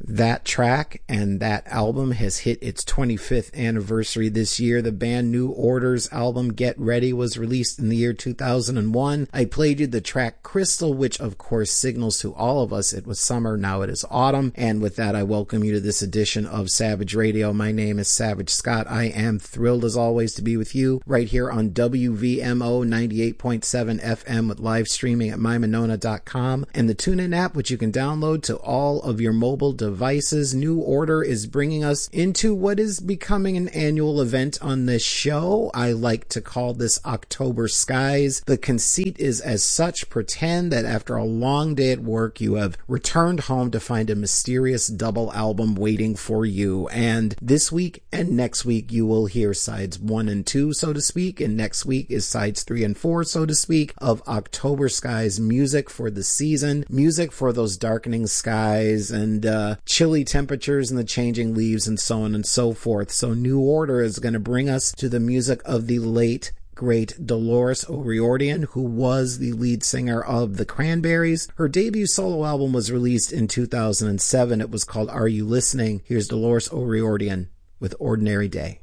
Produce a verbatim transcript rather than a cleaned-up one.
That track and that album has hit its twenty-fifth anniversary this year. The band New Order's album Get Ready was released in the year two thousand one. I played you the track Crystal, which of course signals to all of us it was summer, now it is autumn. And with that, I welcome you to this edition of Savage Radio. My name is Savage Scott. I am thrilled as always to be with you right here on W V M O ninety-eight point seven F M with live streaming at my monona dot com and the TuneIn app, which you can download to all of your mobile devices. Devices. New Order is bringing us into what is becoming an annual event on this show. I like to call this October Skies. The conceit is as such: pretend that after a long day at work, you have returned home to find a mysterious double album waiting for you. And this week and next week, you will hear sides one and two, so to speak, and next week is sides three and four, so to speak, of October Skies music for the season, music for those darkening skies and uh chilly temperatures and the changing leaves and so on and so forth. So New Order is going to bring us to the music of the late great Dolores O'Riordan, who was the lead singer of the Cranberries. Her debut solo album was released in two thousand seven. It was called Are You Listening? Here's Dolores O'Riordan with Ordinary Day.